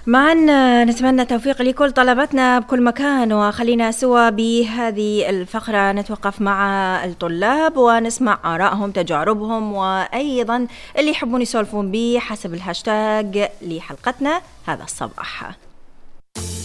معنا نتمنى توفيق لكل طلبتنا بكل مكان، وخلينا سوا بهذه الفقرة نتوقف مع الطلاب ونسمع آرائهم، تجاربهم، وأيضا اللي يحبون يسولفون به حسب الهاشتاج لحلقتنا هذا الصباح.